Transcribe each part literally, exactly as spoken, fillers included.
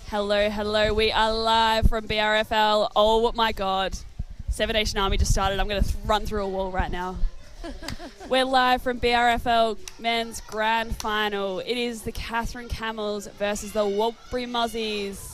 Hello, hello. We are live from B R F L. Oh my God. Seven Nation Army just started. I'm going to th- run through a wall right now. We're live from B R F L Men's Grand Final. It is the Catherine Camels versus the Warlpiri Mozzies.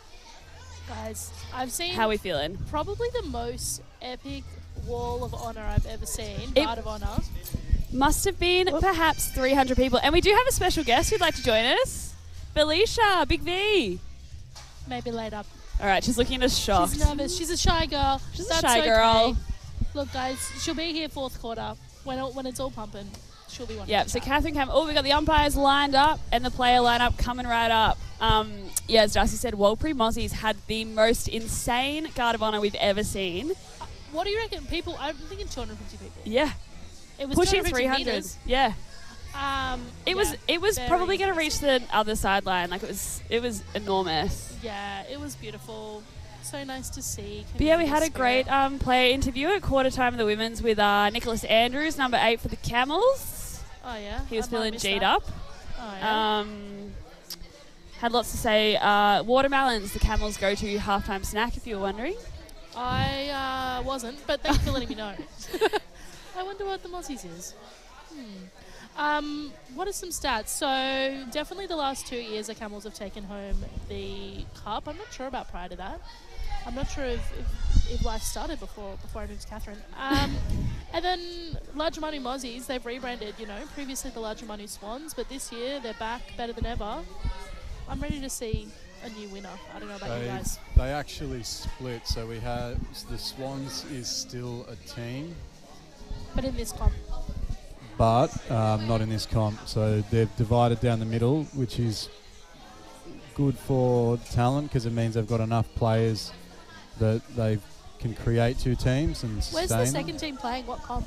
Guys, I've seen How are we feeling? probably the most epic wall of honour I've ever seen. It Guard of honour. Must have been perhaps three hundred people. And we do have a special guest who'd like to join us. Felicia, Big V. Maybe later. All right, she's looking at us shocked. She's nervous. She's a shy girl. She's a That's shy okay. girl. Look, guys, she'll be here fourth quarter. When it, when it's all pumping, she'll be one. Yeah, so Catherine Cam. Oh, we got the umpires lined up and the player lineup coming right up. Um, yeah, as Darcy said, Warlpiri Mozzies had the most insane Guard of Honour we've ever seen. Uh, what do you reckon? People, I'm thinking two hundred fifty people. Yeah, It was pushing two hundred fifty three hundred. meters. Yeah, Um, it yeah, was. It was very probably going to reach impressive. the other sideline. Like it was. It was enormous. Yeah, it was beautiful. So nice to see. But yeah, we community had a spirit. great um, player interview at quarter time of the women's with uh, Nicholas Andrews, number eight for the Camels. Oh yeah. He was I might feeling miss G'd that. up. Oh yeah. Um, had lots to say. Uh, watermelons, the Camels' go-to halftime snack, if you were wondering. I uh, wasn't, but thanks for letting me know. I wonder what the Mozzies is. Hmm. Um, what are some stats? So definitely the last two years the Camels have taken home the cup. I'm not sure about prior to that. I'm not sure if, if, if life started before before I moved to Catherine. Um, and then Lajamanu Mozzies, they've rebranded, you know, previously the Lajamanu Swans, but this year they're back better than ever. I'm ready to see a new winner. I don't know about you They, guys. they actually split, so we have the Swans is still a team, But in this comp, but um, not in this comp. So they've divided down the middle, which is good for talent because it means they've got enough players that they can create two teams and sustain where's the them. second team playing? What comp?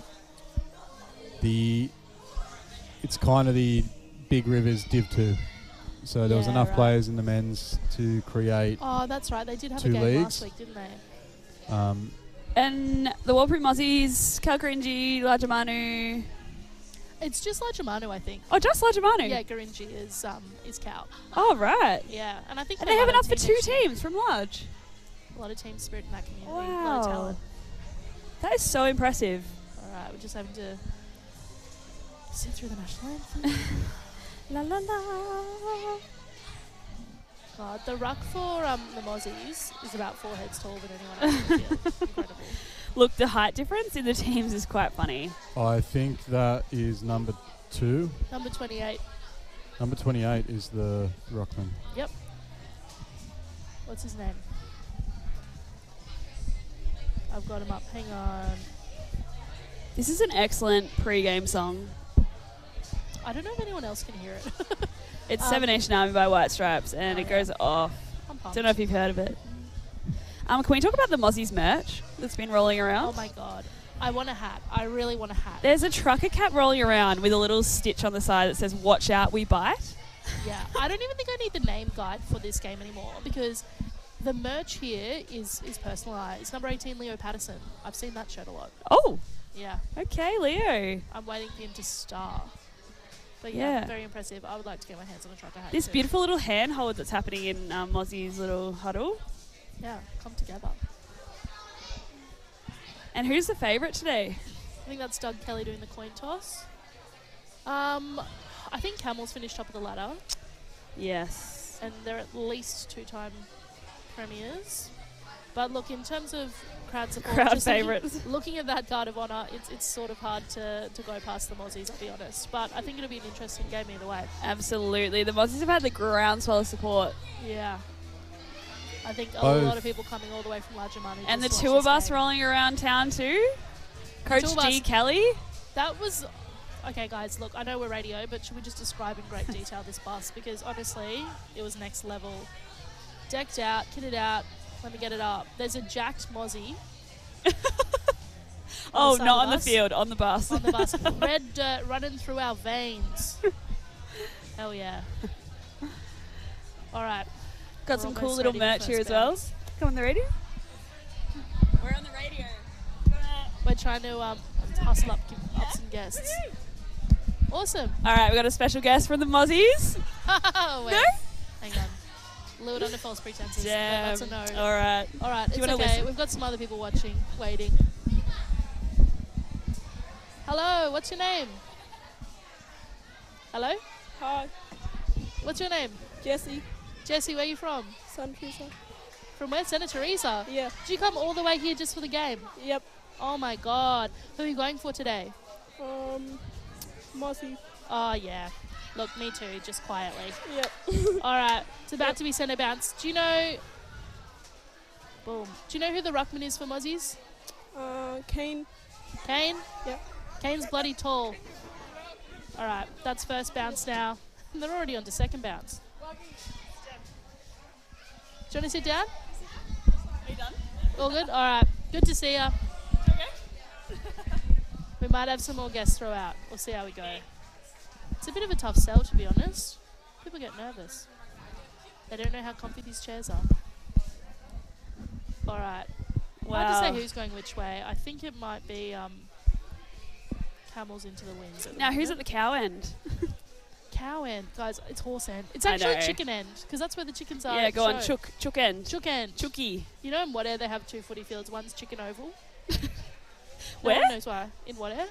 The it's kind of the Big Rivers Div two. So there was Yeah, enough right. players in the men's to create. Oh, that's right. They did have Two a game leagues. last week, didn't they? Um, And the Warlpiri Mozzies, Kalkarinji, Lajamanu. It's just Lajamanu, I think. Oh, just Lajamanu? Yeah, Garinji is um is Cal. Oh, right. Yeah, and I think And they have might enough for a team two next year. teams from Large. A lot of team spirit in that community. A lot Wow. of talent. That is so impressive. All right, we're just having to sit through the national anthem. La la la. God, the ruck for um the Mozzies is about four heads taller than anyone else in the field. Incredible. Look, the height difference in the teams is quite funny. I think that is number two. Number twenty-eight. Number twenty-eight is the Rockman. What's his name? I've got him up. Hang on. This is an excellent pre-game song. I don't know if anyone else can hear it. It's Um, Seven Nation Army by White Stripes, and oh, it yeah. goes off. I'm pumped. Don't know if you've heard of it. Um, can we talk about the Mozzies merch that's been rolling around? Oh my god. I want a hat. I really want a hat. There's a trucker cap rolling around with a little stitch on the side that says, "Watch out, we bite." Yeah, I don't even think I need the name guide for this game anymore because the merch here is is personalised. Number eighteen, Leo Patterson. I've seen that shirt a lot. Oh, Yeah, okay, Leo. I'm waiting for him to star. But yeah, Yeah. very impressive. I would like to get my hands on a trucker hat. This too. beautiful little handhold that's happening in um, Mozzie's little huddle. Yeah, come together. And who's the favourite today? I think that's Doug Kelly doing the coin toss. Um, I think Camels finished top of the ladder, Yes. and they're at least two-time premiers. But look, in terms of crowd support, Crowd just looking- favourites. Looking at that Guard of Honour, it's it's sort of hard to, to go past the Mozzies, I'll be honest. But I think it'll be an interesting game either way. Absolutely. The Mozzies have had the groundswell of support. Yeah. I think a Both. lot of people coming all the way from Lajamanu. And the just two watch of this us game. rolling around town too. Coach two of G. us. Kelly. That was... Okay, guys, look, I know we're radio, but should we just describe in great detail this bus? Because honestly, it was next level. Decked out, kitted out. Let me get it up. There's a jacked Mozzie. Oh, side not of on the us. field, on the bus. On the bus. Red dirt running through our veins. Hell yeah. All right. Got We're some cool almost little ready for merch here first as well. bounce. Come on the radio. We're on the radio. We're trying to um, hustle up, give up some guests. Awesome. All right, we got a special guest from the Mozzies. Wait. No? Hang on. Lured under false pretenses. Damn. That's a no. All right. All right, Do it's you wanna okay. listen? We've got some other people watching, waiting. Hello, what's your name? Hello? Hi, What's your name? Jesse. Jesse, where are you from? San Teresa. From where? Santa Teresa? Yeah. Did you come all the way here just for the game? Yep. Oh my god. Who are you going for today? Um, Mossy. Oh yeah. Look, me too, just quietly. Yep. All right, it's about to be centre bounce. Do you know... Boom. Do you know who the ruckman is for Mozzies? Uh, Kane. Kane? Yep. Kane's bloody tall. All right, that's first bounce now. They're already on to second bounce. Do you want to sit down? Are you done? All good? All right. Good to see ya. Okay. We might have some more guests throughout. We'll see how we go. It's a bit of a tough sell, to be honest. People get nervous. They don't know how comfy these chairs are. All right. Hard to say who's going which way. I think it might be um, Camels into the wings. At the Now, who's at moment. the cow end? Cow end? Guys, it's horse end. It's I actually know. chicken end, because that's where the chickens are. Yeah, at go the on. show. Chook. Chook end. Chook end. Chooky. You know in Wadair they have two footy fields. One's chicken oval. Where? No one knows why. In Wadair?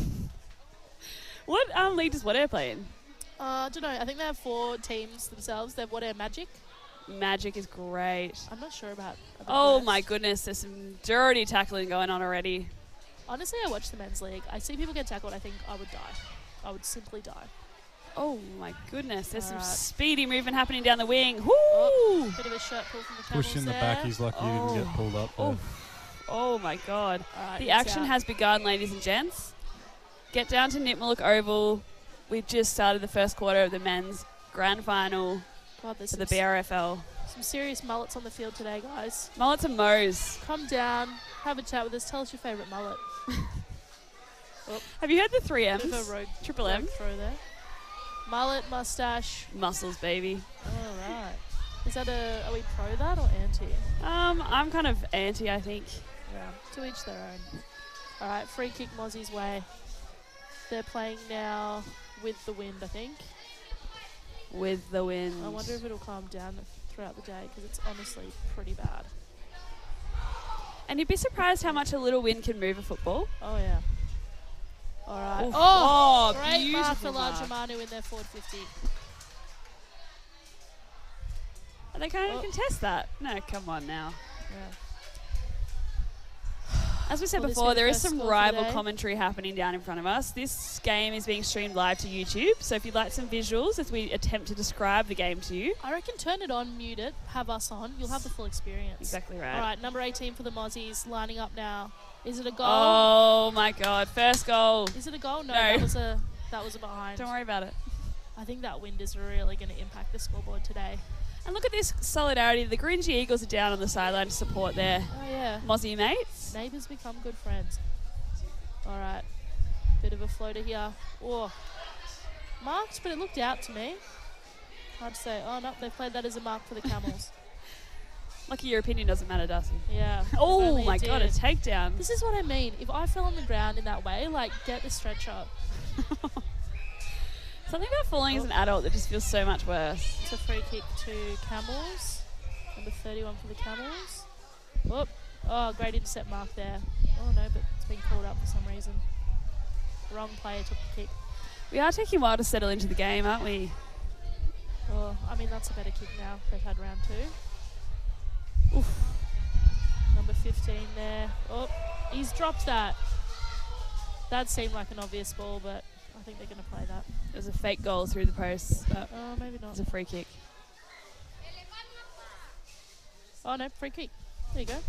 What um, league does Wadair play in? Uh, I don't know. I think they have four teams themselves. They have Wadair Magic. Magic is great. I'm not sure about. about Oh the rest. my goodness, there's some dirty tackling going on already. Honestly, I watch the men's league. I see people get tackled. I think I would die. I would simply die. Oh my goodness, there's some Alright. speedy movement happening down the wing. Woo! Oh, bit of a shirt pull from the Camels Push in the there. back. He's lucky he didn't Oh. get pulled up there. Oh, oh my god. Alright, The it's action out. has begun, ladies and gents. Get down to Nipmuc Oval. We've just started the first quarter of the men's grand final God, there's for some, the B R F L. some serious mullets on the field today, guys. Mullets and Moes. Come down, have a chat with us. Tell us your favourite mullet. Have you heard the three Bit M's? of a rogue, Triple rogue M? throw there. Mullet, mustache. Muscles, baby. All right. Is that a? Are we pro that or anti? Um, I'm kind of anti, I think. Yeah. To each their own. All right. Free kick Mozzie's way. They're playing now with the wind, I think. With the wind. I wonder if it'll calm down throughout the day because it's honestly pretty bad. And you'd be surprised how much a little wind can move a football. Oh yeah. All right. Oof. Oh, Oh, great mark for beautiful mark. Large in their forward fifty. Are they going to Oh. contest that? No, come on now. Yeah. As we said Will this before, be the there is first some score for rival the day? commentary happening down in front of us. This game is being streamed live to YouTube, so if you'd like some visuals as we attempt to describe the game to you. I reckon turn it on, mute it, have us on. You'll have the full experience. Exactly right. All right, number eighteen for the Mozzies lining up now. Is it a goal? Oh my god, first goal. Is it a goal? No, No. that was a that was a behind. Don't worry about it. I think that wind is really going to impact the scoreboard today. And look at this solidarity. The Gringy Eagles are down on the sideline to support their Oh yeah. Mozzie mates. Neighbours become good friends. All right. Bit of a floater here. Oh. Marked, but it looked out to me. Hard to say. Oh, no, they've played that as a mark for the Camels. Lucky your opinion doesn't matter, Darcy. Yeah. if Oh only my it god, a did. takedown. This is what I mean. If I fell on the ground in that way, like, get the stretcher. Something about falling as Oh. an adult that just feels so much worse. It's a free kick to Camels. Number thirty-one for the Camels. Oh, oh great intercept mark there. Oh no, but it's been called up for some reason. Wrong player took the kick. We are taking a while to settle into the game, aren't we? Oh, I mean, that's a better kick now. They've had round two. Oof. Number fifteen there. Oh, he's dropped that. That seemed like an obvious ball, but I think they're going to play that. It was a fake goal through the posts, but Oh, maybe it not. was a free kick. Oh no, free kick. There you go.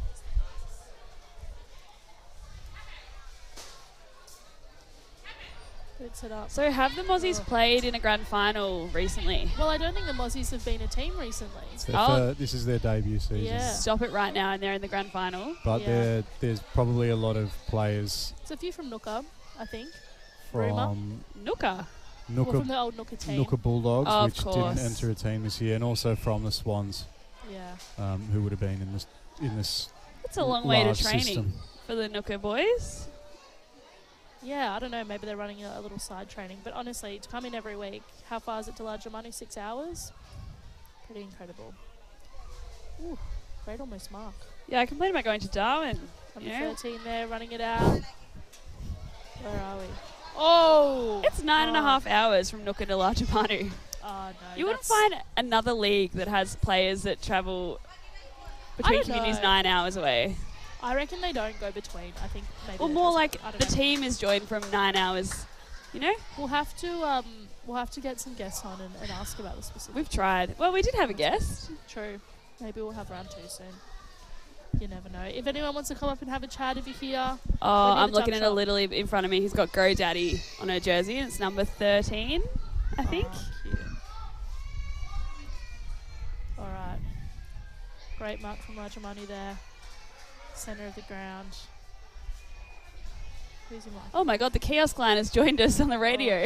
Good set up. So have the Mozzies Oh. played in a grand final recently? Well, I don't think the Mozzies have been a team recently. So Oh. for- this is their debut season. Yeah. Stop it right now, and they're in the grand final. But Yeah. there, there's probably a lot of players It's a few from Nooka, I think. Rumour. from Nooka. Or from Nooka, the old Nooka team. Nooka Bulldogs, Of which course. didn't enter a team this year, and also from the Swans, Yeah. um, who would have been in this in this It's a long way to large training system. for the Nooka boys. Yeah, I don't know. Maybe they're running a, a little side training. But honestly, to come in every week, how far is it to Large Manu? Six hours? Pretty incredible. Ooh, great almost mark. Yeah, I complained about going to Darwin. Number Yeah. thirteen there, running it out. Where are we? Oh! It's nine and a Oh. half hours from Nooka to Larchapanu. Oh, no. You wouldn't that's- find another league that has players that travel between don't communities know. nine hours away. I reckon they don't go between. I think maybe. Or they're more just- like I don't the know. team is joined from nine hours. You know? We'll have to um we'll have to get some guests on and, and ask about the specific. We've tried. Well, we did have a guest. True. Maybe we'll have round two soon. You never know. If anyone wants to come up and have a chat, if you're here, Oh, near I'm the looking tuck at a shop. little in front of me. He's got Go Daddy on her jersey, and it's number thirteen, I think. Oh, cute. All right. Great mark from Rajamani there. Centre of the ground. Who's your mark? Oh my God, the Kiosk Line has joined us on the radio.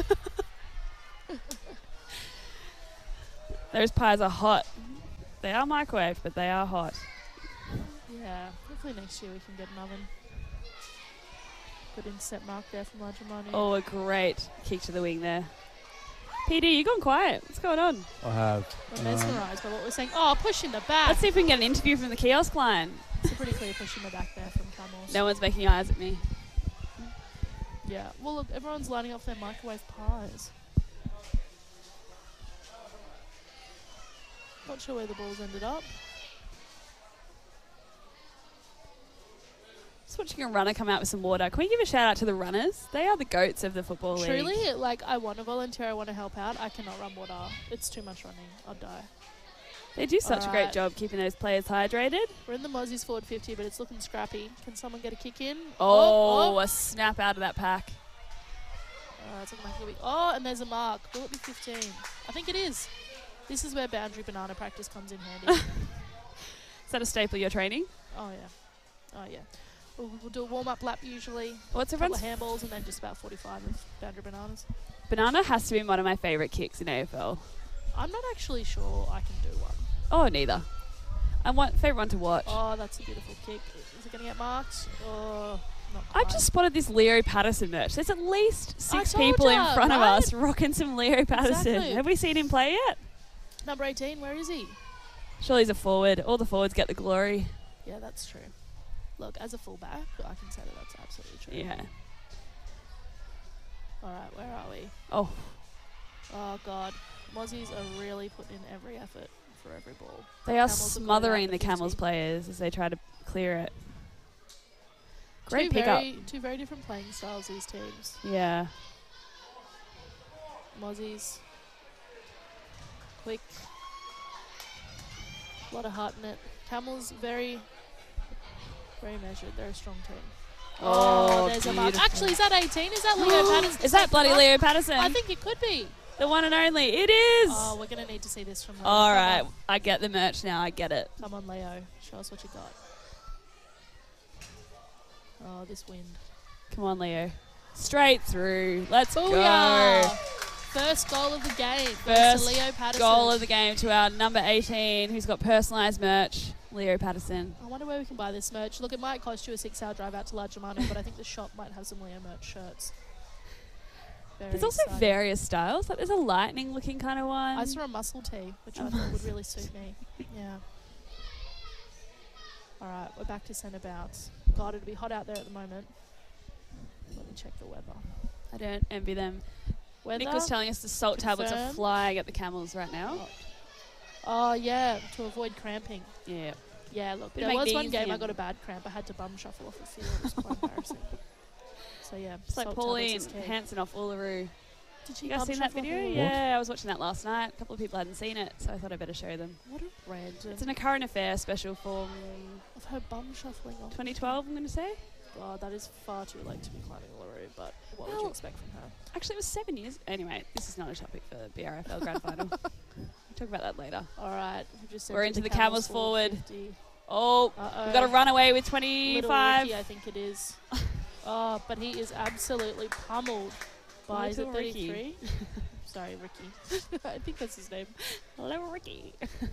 Those pies are hot. They are microwaved, but they are hot. Yeah. Hopefully next year we can get an oven. Good intercept mark there from Rajamani. Oh, a great kick to the wing there. P D, you gone quiet. What's going on? I have. We're Um, mesmerised by what we're saying. Oh, push in the back. Let's see if we can get an interview from the Kiosk Line. It's a pretty clear push in the back there from Camels. No one's making eyes at me. Yeah. Well, look, everyone's lining up their microwave pies. Not sure where the balls ended up. Just watching a runner come out with some water. Can we give a shout out to the runners? They are the goats of the football league. Truly, like, I want to volunteer, I want to help out. I cannot run water. It's too much running. I'll die. They do such a great Alright. job keeping those players hydrated. We're in the Mozzies forward fifty, but it's looking scrappy. Can someone get a kick in? Oh, oh. a snap out of that pack. Uh, it's looking like it'll be. Oh, and there's a mark. Will it be fifteen? I think it is. This is where boundary banana practice comes in handy. Is that a staple of your training? Oh, yeah. Oh, yeah. We'll, we'll do a warm-up lap usually. What's A couple of everyone's handballs and then just about forty-five of boundary bananas. banana has to be one of my favourite kicks in A F L. I'm not actually sure I can do one. Oh, neither. I want favourite one to watch. Oh, that's a beautiful kick. Is it going to get marked? Oh, not I quite. just spotted this Leo Patterson merch. There's at least six told people in ya, front of right? us rocking some Leo Patterson. Exactly. Have we seen him play yet? Number eighteen, where is he? Surely he's a forward. All the forwards get the glory. Yeah, that's true. Look, as a fullback, I can say that that's absolutely true. Yeah. All right, where are we? Oh, Oh, God. Mozzies are really putting in every effort for every ball. they are Camels have got it smothering out the the Camels fifty. players as they try to clear it. Great two pickup. Very, two very different playing styles, these teams. Yeah. Mozzies. Quick. A lot of heart in it. Camels, very, very measured. They're a strong team. Oh, there's a mark. beautiful. Actually, is that eighteen? Is that Leo Patterson? Is that bloody mark? Leo Patterson? I think it could be. The one and only. It is. Oh, we're going to need to see this from the All come right. on. I get the merch now. I get it. Come on, Leo. Show us what you got. Oh, this wind. Come on, Leo. Straight through. Let's Booyah! go. First goal of the game. Goes First to Leo Patterson. Goal of the game to our number eighteen, who's got personalised merch, Leo Patterson. I wonder where we can buy this merch. Look, it might cost you a six-hour drive out to Largemano, but I think the shop might have some Leo merch shirts. Very There's also exciting. various styles. Like there's a lightning looking kind of one. I saw a muscle tee, which I thought would really suit me. Yeah. All right, we're back to centre bounce. God, it'll be hot out there at the moment. Let me check the weather. I don't envy them. Weather? Nick was telling us the salt tablets are confirmed. flying at the Camels right now. Oh, yeah, to avoid cramping. Yeah. Yeah, look, Bit of there was one game I magnesium. got a bad cramp. I had to bum shuffle off the field. It was quite embarrassing. So, yeah, It's like salt Pauline tablets is key. Hanson off Uluru. Did she You guys bum seen that shuffle off video? Uluru? Yeah, I was watching that last night. A couple of people hadn't seen it, so I thought I'd better show them. What a random. It's an a current affair special from Of her bum shuffling off. twenty twelve, I'm going to say. God, that is far too late to be climbing Uluru, but what would you Well, expect from her? Actually, it was seven years. Anyway, this is not a topic for the B R F L Grand Final. We'll talk about that later. All right, we've just We're entered into the Camels forward forward. fifty. Oh, Uh-oh. we've got a runaway with Little twenty-five. Ricky, I think it is. Oh, but he is absolutely pummeled by is it Little Ricky. thirty-three? Sorry, Ricky. I think that's his name. Hello, Ricky.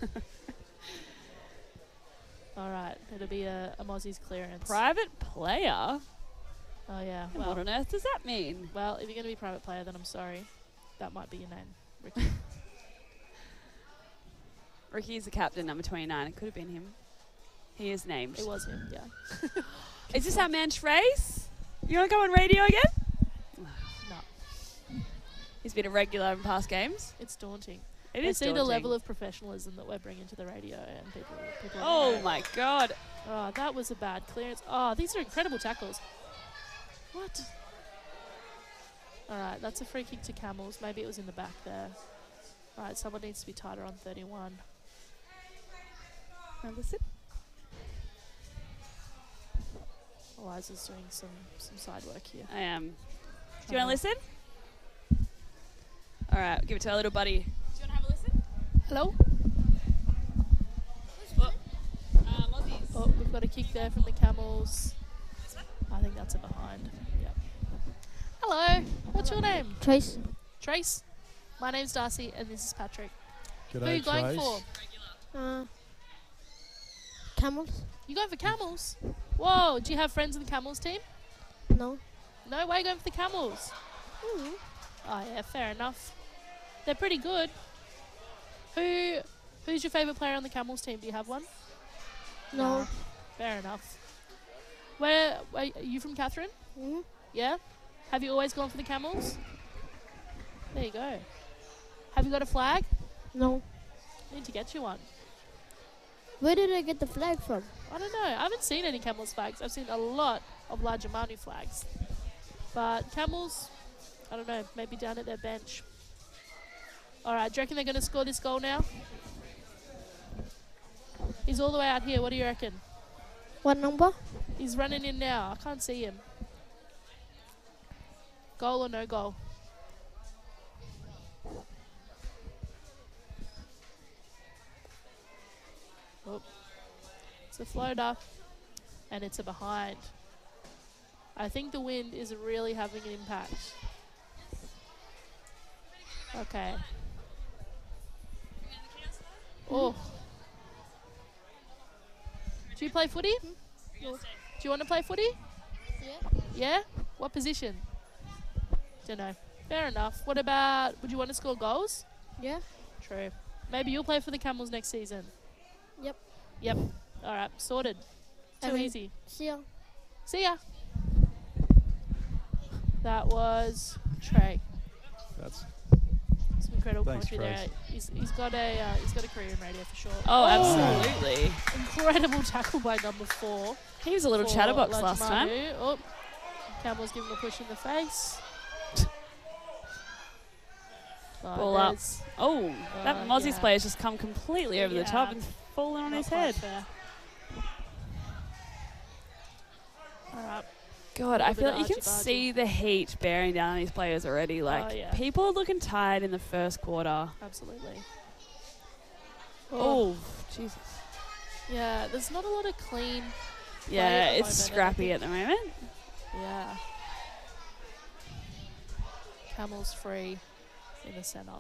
All right, it'll be a, a Mozzie's clearance. Private player? Oh, yeah. What Well, on earth does that mean? well, if you're going to be private player, then I'm sorry. That might be your name, Ricky. Ricky's the captain, number twenty-nine. It could have been him. He is named. It was him, yeah. Is this our man Trace? You want to go on radio again? No, He's been a regular in past games. it's daunting. It I is see the daunting. level of professionalism that we're bringing to the radio, and people. people Oh know. my god. Oh, that was a bad clearance. Oh, these are incredible tackles. What? All right, that's a free kick to Camels. Maybe it was in the back there. All right, someone needs to be tighter on thirty-one. Now listen. Eliza's doing some, some side work here. I am. Do you want to listen? All right, give it to our little buddy. Do you want to have a listen? Hello? Oh, uh, Mozzies. Oh, we've got a kick there from the Camels. I think that's a behind. Yep. Hello. What's your name? Trace. Trace. My name's Darcy, and this is Patrick. G'day, Who are you going Trace. for? Uh, camels? You going for Camels? Whoa, do you have friends in the Camels team? No. No, why are you going for the Camels? Mm. Oh yeah, fair enough. They're pretty good. Who, who's your favourite player on the Camels team? Do you have one? No. Nah, fair enough. Where, where are you from, Catherine? Mm. Yeah. Have you always gone for the Camels? There you go. Have you got a flag? No. Need to get you one. Where did I get the flag from? I don't know. I haven't seen any Camels flags. I've seen a lot of Lajamanu flags. But Camels, I don't know, maybe down at their bench. All right, do you reckon they're going to score this goal now? He's all the way out here. What do you reckon? What number? He's running in now. I can't see him. Goal or no goal? Oh. It's a floater. And it's a behind. I think the wind is really having an impact. Okay. Oh. Do you play footy? No. Do you want to play footy? Yeah. Yeah? What position? Don't know. Fair enough. What about, would you want to score goals? Yeah. True. Maybe you'll play for the Camels next season. Yep. Yep. All right. Sorted. Too Okay. easy. See ya. See ya. That was Trey. That's Some incredible Thanks, commentary there. Trace. He's, he's got a uh, he's got a career in radio for sure. Oh, absolutely. Incredible tackle by number four. He was a little for chatterbox last Lajamanu. time. Oh, Camel's giving him a push in the face. Oh, Ball up. there's- Oh, that Uh, Mozzie's yeah. player's just come completely over the Yeah. top and fallen on not his quite head. fair. All right. God, I Little feel bit like you can argy-bargy. see the heat bearing down on these players already. Like, Oh, yeah. people are looking tired in the first quarter. Absolutely. Oh, Jesus. Yeah, there's not a lot of clean. Yeah, at the it's moment, and I scrappy think- at the moment. Yeah. Camels free in the centre.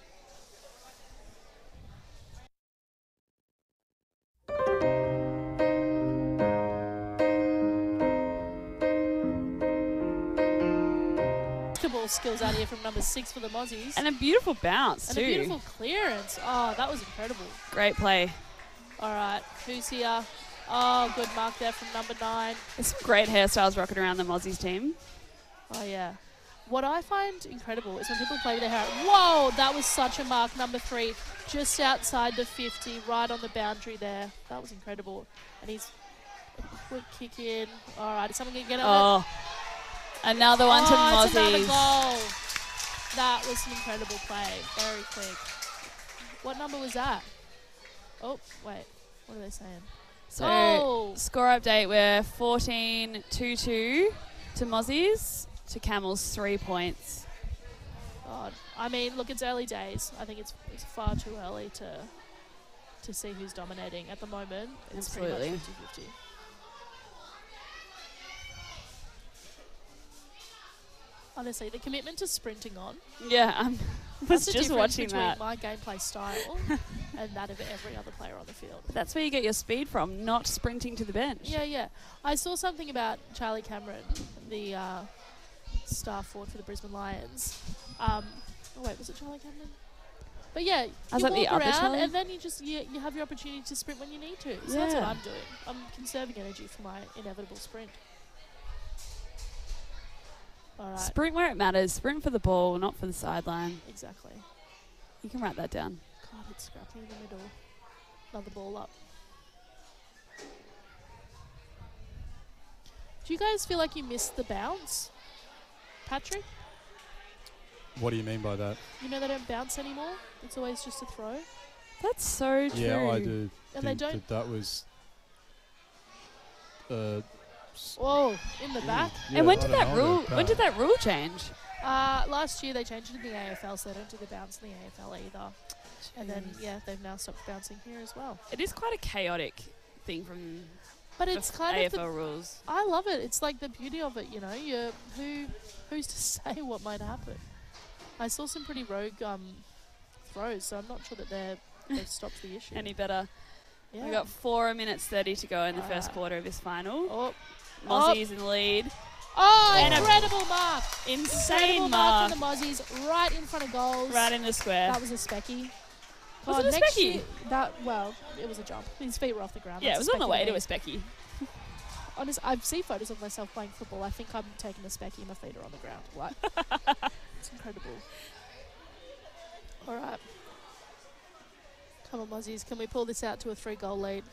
Basketball skills out here from number six for the Mozzies. And a beautiful bounce, And too. a beautiful clearance. Oh, that was incredible. Great play. All right, who's here? Oh, good mark there from number nine. There's some great hairstyles rocking around the Mozzies team. Oh, yeah. What I find incredible is when people play with their hair. Whoa, that was such a mark, number three. Just outside the fifty, right on the boundary there. That was incredible. And he's a quick kick in. All right, is someone going to get it? Oh, another one to Oh, it's another Mozzies. goal. That was an incredible play. Very quick. What number was that? Oh, wait. What are they saying? So, oh, score update, we're fourteen two two to Mozzies, to Camels three points. God. I mean, look, it's early days. I think it's, it's far too early to to see who's dominating. At the moment, it's Absolutely. pretty much fifty fifty. Honestly, the commitment to sprinting on. Yeah, I was That's the just difference watching between that. my gameplay style and that of every other player on the field. That's where you get your speed from, not sprinting to the bench. Yeah, yeah. I saw something about Charlie Cameron, the uh, star forward for the Brisbane Lions. Um, oh, wait, was it Charlie Cameron? But yeah, I was you like the walk other around challenge? and then you just you, you have your opportunity to sprint when you need to. So that's what Yeah. I'm doing. I'm conserving energy for my inevitable sprint. All right, Sprint where it matters. Sprint for the ball, not for the sideline. exactly. You can write that down. God, it's scrappy in the middle. Another ball up. Do you guys feel like you missed the bounce, Patrick? What do you mean by that? You know they don't bounce anymore. It's always just a throw, That's so true. Yeah, I do and they think don't. that that was. Uh, s- Whoa, in the back. yeah, And when I did don't that know rule? about When did that rule change? Uh, last year they changed it in the A F L, so they don't do the bounce in the A F L either. And then Jeez. yeah, they've now stopped bouncing here as well. It is quite a chaotic thing from But the it's kind A of F L the, rules. I love it. It's like the beauty of it, you know. You who who's to say what might happen? I saw some pretty rogue um, throws, so I'm not sure that they're they've stopped the issue. Any better? yeah. We've got four minutes thirty to go in the All first right. quarter of this final. oh, Mozzie's in the lead. oh, And a incredible mark! Insane Incredible mark. mark from the Mozzies, right in front of goals. Right in the square. That was a specky. Was God, it a next specky? year- That well, it was a jump. His feet were off the ground. Yeah, it That's was on the specky way me. to a specky. Honest, I've seen photos of myself playing football. I think I'm taking a specky. My feet are on the ground. Like, it's incredible. All right. Come on, Mozzies. Can we pull this out to a three-goal lead?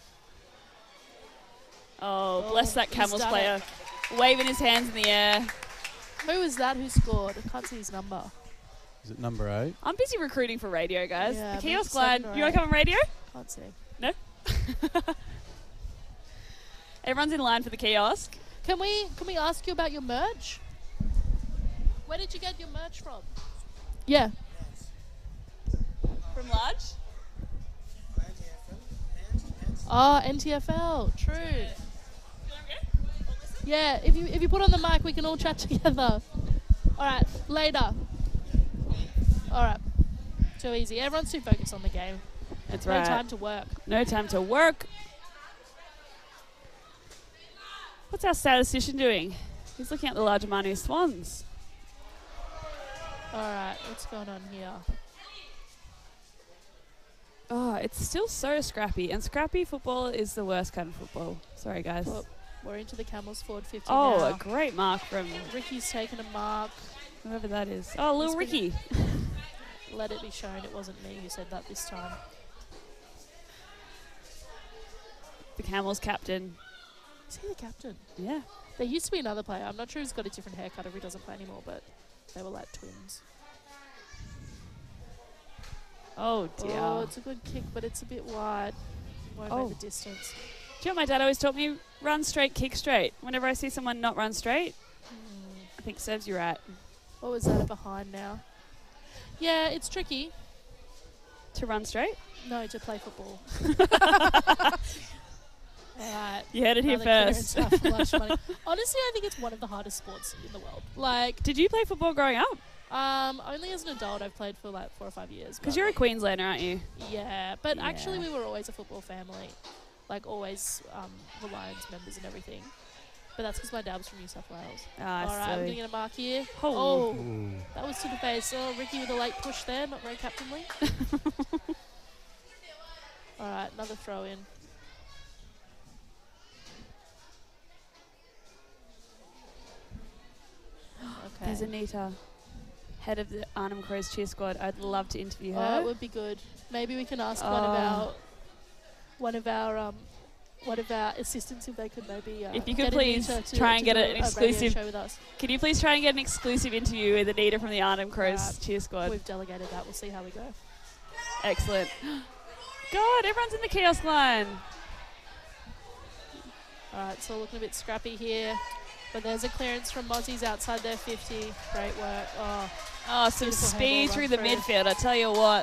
Oh, Oh, bless that he's Camels done player. Waving his hands in the air. Who was that who scored? I can't see his number. Is it number eight? I'm busy recruiting for radio, guys. Yeah, the maybe kiosk seven line. or You want to eight. come on radio? Can't see. Everyone's in line for the kiosk. Can we can we ask you about your merch? Where did you get your merch from? Yeah. From Large? Oh, N T F L. True. Yeah, if you if you put on the mic, we can all chat together. All right, later. All right. Too easy. Everyone's too focused on the game. That's No right. time to work. No time to work. What's our statistician doing? He's looking at the large Manu Swans. All right, what's going on here? Oh, it's still so scrappy. And scrappy football is the worst kind of football. Sorry, guys. Well, we're into the Camels forward fifty Oh, now. a great mark from Ricky's taken a mark. whoever that is. Oh, little He's been- Ricky. Let it be shown it wasn't me who said that this time. The Camels captain. Is he the captain? Yeah. There used to be another player. I'm not sure he's got a different haircut or he doesn't play anymore, but they were like twins. Oh, dear. Oh, it's a good kick, but it's a bit wide. Won't Oh. make the distance. Do you know what my dad always taught me? Run straight, kick straight. Whenever I see someone not run straight, Hmm. I think serves you right. What was that behind now? Yeah, it's tricky. To run straight? No, to play football. Alright. You heard it here another first. clearance after lunch money. Honestly, I think it's one of the hardest sports in the world. Like, Did you play football growing up? um, only as an adult, I've played for like four or five years. Because but- you're a Queenslander, aren't you? Yeah, but Yeah. actually, we were always a football family. Like, always um, the Lions members and everything. But that's because my dad was from New South Wales. Ah, All right, I'm silly. going to get a mark here. Oh. Oh, Ooh. that was to the face. Oh, Ricky with a late push there, not very captainly. All right, another throw in. Okay. There's Anita, head of the Arnhem Crows cheer squad. I'd love to interview Oh, her. it would be good. Maybe we can ask one of Oh. our one of our um one of our assistants if they could maybe uh, If you could get please Anita to, try and to get do an a radio exclusive- show with us. Can you please try and get an exclusive interview with Anita from the Arnhem Crows Alright. cheer squad? We've delegated that. We'll see how we go. Excellent. God, everyone's in the kiosk line. All right, so looking a bit scrappy here, but there's a clearance from Mozzies outside their fifty. Great work. Oh, Oh, some Beautiful speed handball through run the through. midfield. I tell you what.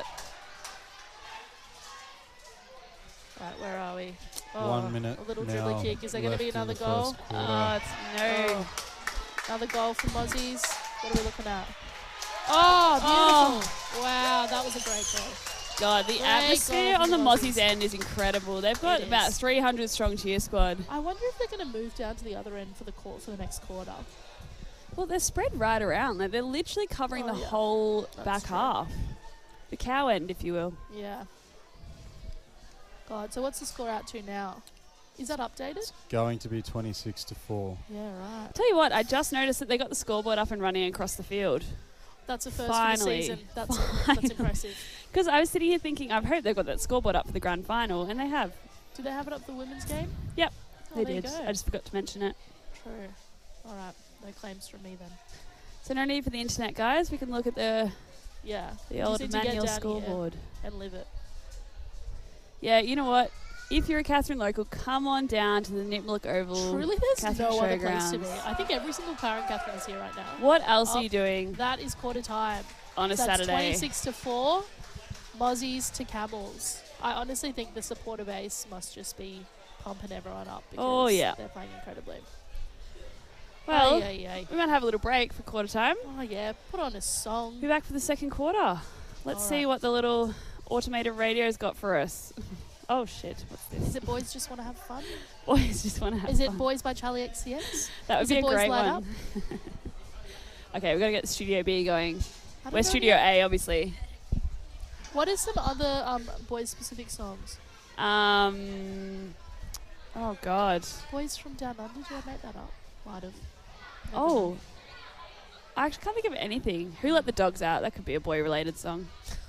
right, where are we? Oh, One minute A little now dribbly kick. Is there going to be left in another the goal? first quarter. Oh, it's no. Oh, another goal from Mozzies. What are we looking at? Oh, beautiful. Wow, that was a great goal. God, the Great atmosphere goal on the from the Mozzies Mozzies. end is incredible. They've got It about is. three hundred strong cheer squad. I wonder if they're going to move down to the other end for the court for the next quarter. Well, they're spread right around. Like, they're literally covering Oh, the yeah. whole That's back true. half. the cow end, if you will. Yeah. God, so what's the score out to now? Is that updated? Going to be twenty-six to four. Yeah, right. Tell you what, I just noticed that they got the scoreboard up and running across the field. That's a first Finally. for the season. That's, Finally. that's impressive. Because I was sitting here thinking, I've heard they've got that scoreboard up for the grand final, and they have. Did they have it up for the women's game? Yep, Oh, they there you did. go. I just forgot to mention it. True. All right. No claims from me then. So no need for the internet, guys. We can look at the Yeah. the You old just need to get manual down here scoreboard. and live it. Yeah, you know what? If you're a Catherine local, come on down to the Nipmuc Oval. Truly, there's Catherine no other place to be. Showgrounds. I think every single parent Catherine is here right now. What else Oh, are you doing That is quarter time. on a That's Saturday? twenty-six to four. Mozzies to Camels. I honestly think the supporter base must just be pumping everyone up because Oh, yeah. they're playing incredibly. Well, Ay, ay, ay. we might have a little break for quarter time. Oh yeah, put on a song. Be back for the second quarter. Let's All see right. what the little automated radio's got for us. Oh shit, what's this? Is it Boys Just Want to Have Fun? Boys just want to have Is it fun. Boys by Charlie X C X? That would is be it a Boys great Light one. Up? Okay, we've got to get Studio B going. I don't We're know Studio yet. A, obviously. What is some other um, boys specific songs? Um. Oh God. Boys from Down Under? Did I make that up? Might have. Never Oh. mind. I actually can't think of anything. Who Let the Dogs Out? That could be a boy-related song.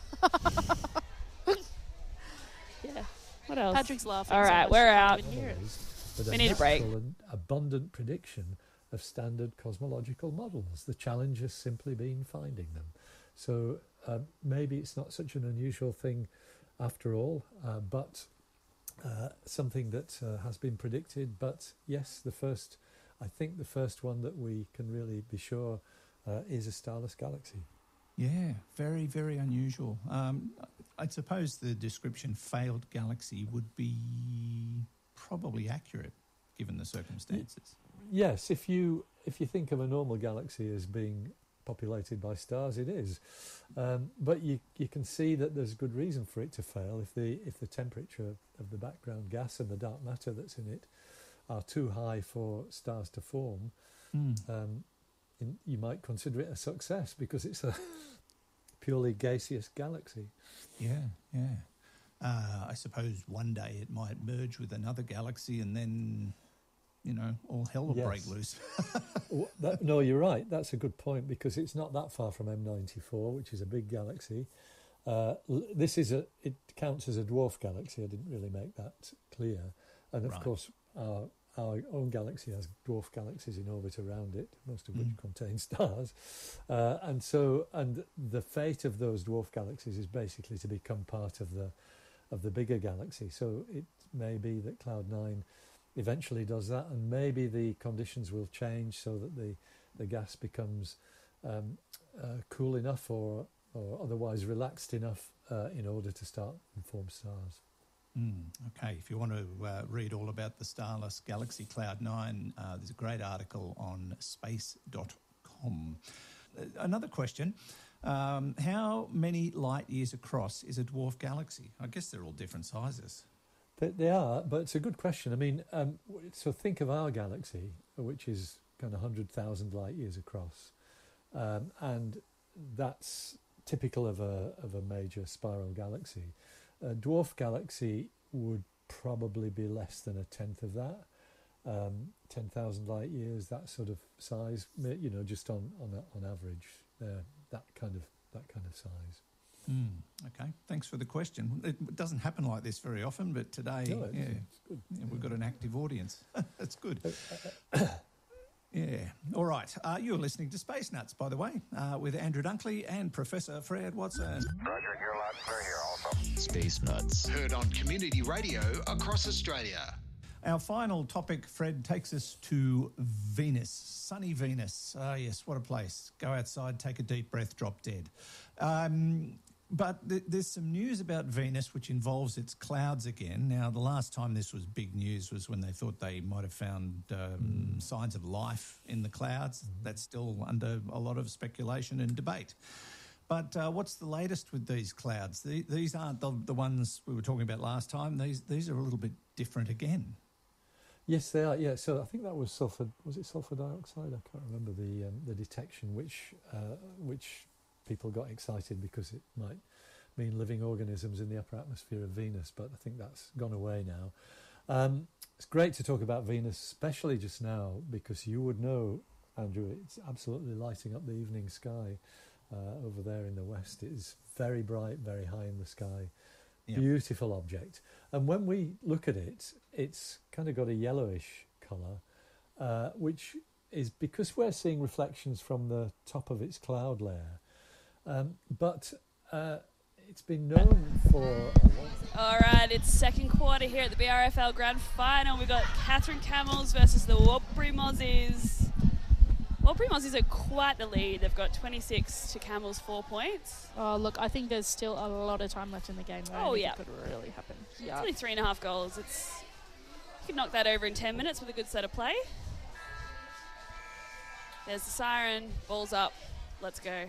Yeah. What else? Patrick's laughing. All so right, much we're I can't out. even hear it. But We need a break. natural and abundant prediction of standard cosmological models. The challenge has simply been finding them. So uh, maybe it's not such an unusual thing after all, uh, but uh, something that uh, has been predicted. But yes, the first, I think the first one that we can really be sure uh, is a starless galaxy. Yeah, very, very unusual. Um, I suppose the description failed galaxy would be probably accurate given the circumstances. Yes, if you if you think of a normal galaxy as being populated by stars, it is. Um, but you you can see that there's good reason for it to fail if the if the temperature of the background gas and the dark matter that's in it are too high for stars to form. Mm. Um, in, you might consider it a success because it's a purely gaseous galaxy. Yeah, yeah. Uh, I suppose one day it might merge with another galaxy and then, you know, all hell will Yes. break loose. W- that, no, you're right. That's a good point because it's not that far from M ninety-four, which is a big galaxy. Uh, l- this is a. It counts as a dwarf galaxy. I didn't really make that clear. And of Right. course, our our own galaxy has dwarf galaxies in orbit around it, most of which Mm. contain stars. Uh, and so, and the fate of those dwarf galaxies is basically to become part of the of the bigger galaxy. So it may be that Cloud nine eventually does that, and maybe the conditions will change so that the, the gas becomes um, uh, cool enough or or otherwise relaxed enough uh, in order to start and form stars. Mm, okay, if you want to uh, read all about the starless galaxy Cloud nine, uh, there's a great article on space dot com. Uh, another question, um, how many light years across is a dwarf galaxy? I guess they're all different sizes. They, they are, but it's a good question. I mean, um, w- so think of our galaxy, which is kind of one hundred thousand light years across, um, and that's typical of a of a major spiral galaxy. A dwarf galaxy would probably be less than a tenth of that, um, ten thousand light years, that sort of size. ma- You know, just on on a, on average, uh, that kind of that kind of size. Mm, okay, thanks for the question. It doesn't happen like this very often, but today, No, it's, yeah, it's good. yeah, we've got an active audience. That's good. Uh, Yeah. All right. Uh, you're listening to Space Nuts, by the way, uh, with Andrew Dunkley and Professor Fred Watson. Roger, you're loud and clear here also. Space Nuts. Heard on community radio across Australia. Our final topic, Fred, takes us to Venus, sunny Venus. Ah, yes, what a place. Go outside, take a deep breath, drop dead. Um, but th- there's some news about Venus which involves its clouds again. Now, the last time this was big news was when they thought they might have found um, signs of life in the clouds. That's still under a lot of speculation and debate. But uh, what's the latest with these clouds? The, these aren't the, the ones we were talking about last time. These these are a little bit different again. Yes, they are. Yeah, so I think that was sulfur. Was it sulfur dioxide? I can't remember the um, the detection, which uh, which people got excited because it might mean living organisms in the upper atmosphere of Venus, but I think that's gone away now. Um, it's great to talk about Venus, especially just now, because you would know, Andrew, it's absolutely lighting up the evening sky uh, over there in the west. It is very bright, very high in the sky. Yeah. Beautiful object. And when we look at it, it's kind of got a yellowish colour, uh, which is because we're seeing reflections from the top of its cloud layer. Um, but uh, it's been known for a long All right, it's second quarter here at the B R F L Grand Final. We've got Catherine Camels versus the Warlpiri Mozzies. Warlpiri Mozzies are quite the lead. They've got twenty-six to Camels, four points. Oh, look, I think there's still a lot of time left in the game. Though. Oh, I think yeah. It could really happen. It's Yeah. only three and a half goals. It's You could knock that over in ten minutes with a good set of play. There's the siren. Ball's up. Let's go.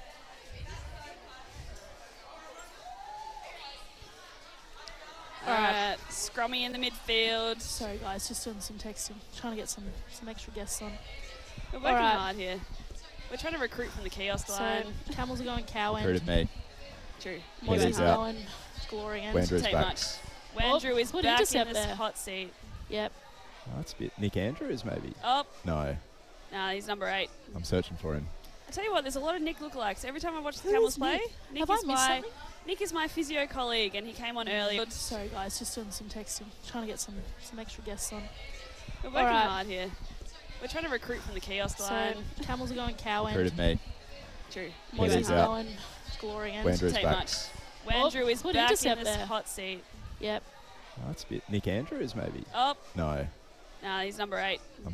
All right, Scrummy in the midfield. Sorry, guys, just doing some texting. Trying to get some, some extra guests on. We're working All right. hard here. We're trying to recruit from the kiosk So, line. Camels are going cow Heard end. of me. True. Mozzies He's are out. going glory end. Wandrew's Take back. much. Wandrew is good back in intercept this there. hot seat. Yep. Oh, that's a bit. Nick Andrews, maybe? Oh, No, nah, he's number eight. I'm searching for him. I tell you what, there's a lot of Nick lookalikes. Every time I watch the Who Camels is play, Nick? Nick Have I is missed my something? Nick is my physio colleague, and he came on early. Sorry, guys, just doing some texting. Trying to get some, some extra guests on. We're working All right. hard here. We're trying to recruit from the kiosk So, line. Camels are going cow Heard end. of me. True. Mozzies He's are out. going glory end. Wandrew's Take back. much. Wandrew is good back in intercept this there. hot seat. Yep. Oh, that's a bit. Nick Andrews, maybe? Oh, No, nah, he's number eight.